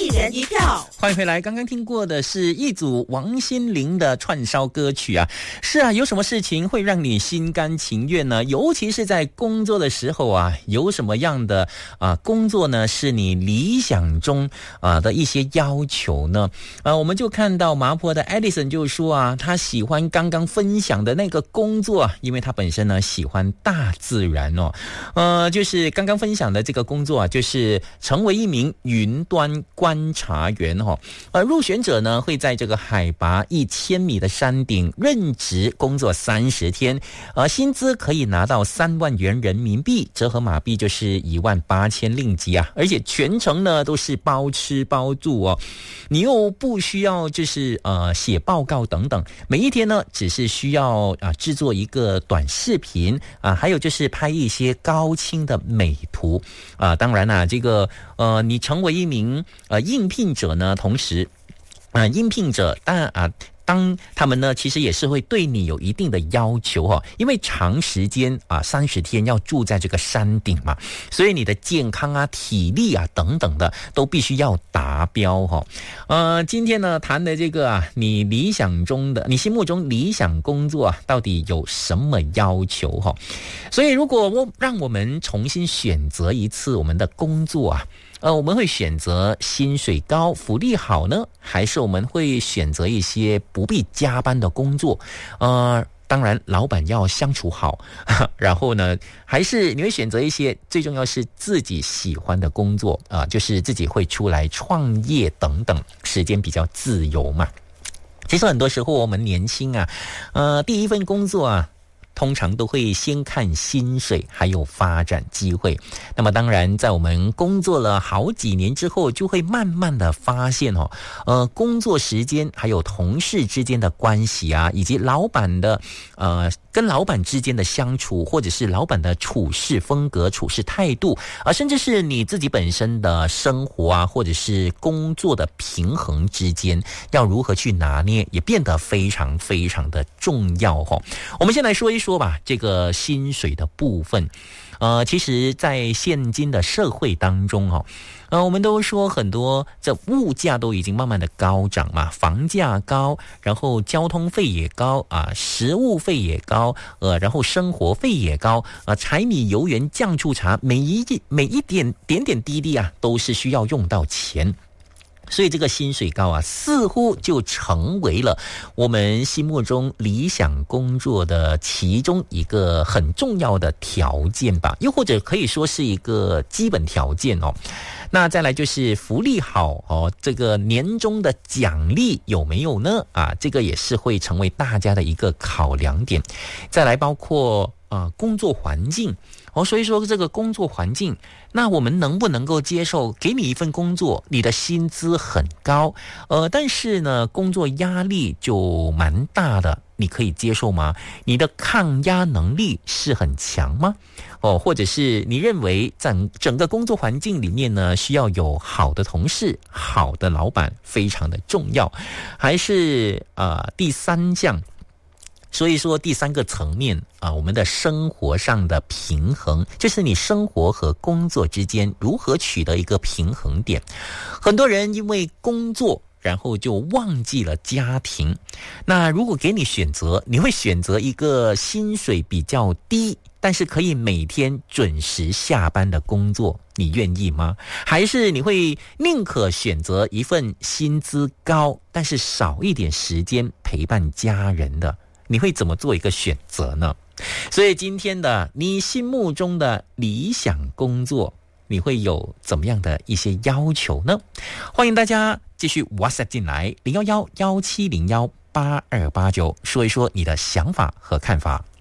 人一票。 欢迎回来，刚刚听过的是一组王心凌的串烧歌曲啊。是啊，有什么事情会让你心甘情愿呢？尤其是在工作的时候啊，有什么样的工作呢是你理想中的一些要求呢？我们就看到麻坡的 Edison 就说啊，他喜欢刚刚分享的那个工作啊，因为他本身呢喜欢大自然哦。就是刚刚分享的这个工作啊，就是成为一名云端观察员哦。入选者呢会在这个海拔1000米的山顶任职工作30天，薪资可以拿到3万元人民币，折合马币就是18000令吉啊，而且全程呢都是包吃包住哦。你又不需要就是写报告等等，每一天呢只是需要制作一个短视频还有就是拍一些高清的美图当然啦，这个你成为一名应聘者呢，同时应聘者当他们呢其实也是会对你有一定的要求因为长时间30天要住在这个山顶嘛，所以你的健康体力等等的都必须要达标今天呢谈的这个你心目中理想工作到底有什么要求所以如果让我们重新选择一次我们的工作我们会选择薪水高、福利好呢，还是我们会选择一些不必加班的工作？当然老板要相处好，然后呢，还是你会选择一些最重要是自己喜欢的工作就是自己会出来创业等等，时间比较自由嘛。其实很多时候我们年轻第一份工作通常都会先看薪水还有发展机会，那么当然在我们工作了好几年之后，就会慢慢的发现工作时间还有同事之间的关系以及老板的跟老板之间的相处，或者是老板的处事风格、处事态度甚至是你自己本身的生活或者是工作的平衡之间要如何去拿捏，也变得非常非常的重要我们先来说一说吧，这个薪水的部分其实在现今的社会当中我们都说很多这物价都已经慢慢的高涨嘛，房价高，然后交通费也高食物费也高然后生活费也高柴米油盐酱醋茶每一点滴滴都是需要用到钱。所以这个薪水高似乎就成为了我们心目中理想工作的其中一个很重要的条件吧，又或者可以说是一个基本条件那再来就是福利好这个年终的奖励有没有呢这个也是会成为大家的一个考量点。再来包括工作环境所以说这个工作环境，那我们能不能够接受给你一份工作，你的薪资很高但是呢工作压力就蛮大的，你可以接受吗？你的抗压能力是很强吗？或者是你认为整个工作环境里面呢需要有好的同事、好的老板非常的重要，还是第三项，所以说第三个层面我们的生活上的平衡，就是你生活和工作之间如何取得一个平衡点。很多人因为工作然后就忘记了家庭，那如果给你选择，你会选择一个薪水比较低但是可以每天准时下班的工作，你愿意吗？还是你会宁可选择一份薪资高但是少一点时间陪伴家人的？你会怎么做一个选择呢？所以今天的你心目中的理想工作，你会有怎么样的一些要求呢？欢迎大家继续 WhatsApp 进来，011-1701-8289，说一说你的想法和看法。